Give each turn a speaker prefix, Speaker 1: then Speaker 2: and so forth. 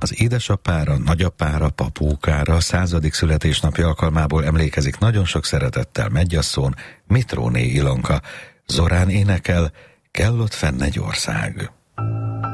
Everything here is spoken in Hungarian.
Speaker 1: Az édesapára, nagyapára, papókára 100. születésnapja alkalmából emlékezik nagyon sok szeretettel mennyasszony, Mitróné Ilonka. Zorán énekel, kell ott fenn egy ország.